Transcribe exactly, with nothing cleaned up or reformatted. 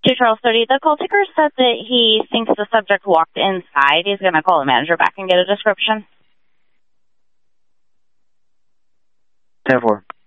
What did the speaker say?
To Charles thirty, the call taker said that he thinks the subject walked inside. He's going to call the manager back and get a description. ten four.